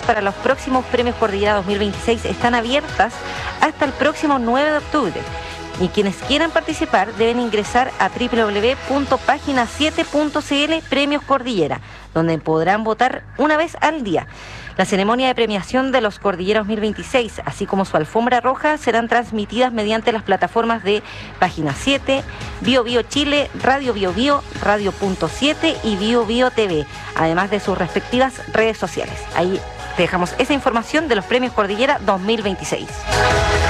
para los próximos Premios Cordillera 2026 están abiertas hasta el próximo 9 de octubre. Y quienes quieran participar deben ingresar a www.pagina7.cl Premios Cordillera, donde podrán votar una vez al día. La ceremonia de premiación de los Cordillera 2026, así como su alfombra roja, serán transmitidas mediante las plataformas de Página 7, Bio Bio Chile, Radio Bio Bio, Radio.7 y Bio Bio TV, además de sus respectivas redes sociales. Ahí te dejamos esa información de los Premios Cordillera 2026.